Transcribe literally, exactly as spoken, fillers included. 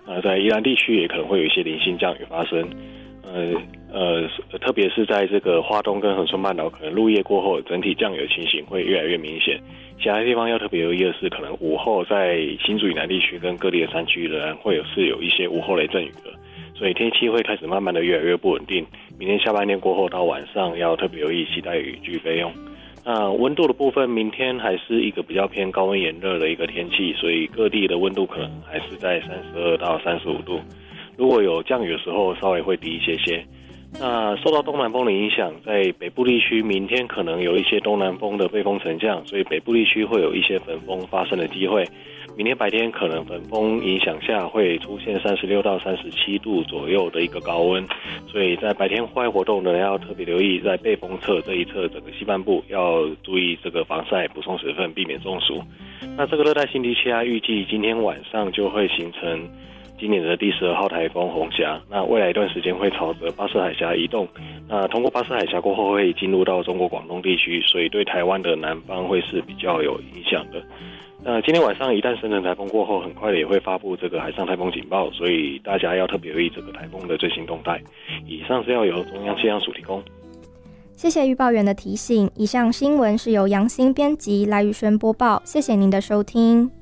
那在宜兰地区也可能会有一些零星降雨发生。呃呃，特别是在这个花东跟恒春半岛，可能入夜过后，整体降雨的情形会越来越明显。其他地方要特别留意的是，可能午后在新竹以南地区跟各地的山区仍然会有是有一些午后雷阵雨的，所以天气会开始慢慢的越来越不稳定。明天下半天过后到晚上要特别留意携带雨具备用。那温度的部分，明天还是一个比较偏高温炎热的一个天气，所以各地的温度可能还是在三十二到三十五度。如果有降雨的时候，稍微会低一些些。那受到东南风的影响，在北部地区明天可能有一些东南风的背风沉降，所以北部地区会有一些粉风发生的机会。明天白天可能粉风影响下会出现三十六到三十七度左右的一个高温，所以在白天户外活动呢，要特别留意在背风侧这一侧整个西半部要注意这个防晒补充水分，避免中暑。那这个热带性低气压预计今天晚上就会形成今年的第十二号台风红霞，那未来一段时间会朝着巴士海峡移动，那通过巴士海峡过后会进入到中国广东地区，所以对台湾的南方会是比较有影响的。那今天晚上一旦生成台风过后，很快的也会发布这个海上台风警报，所以大家要特别留意这个台风的最新动态。以上是要由中央气象署提供。 谢谢预报员的提醒。以上新闻是由杨欣编辑，赖宇轩播报。谢谢您的收听。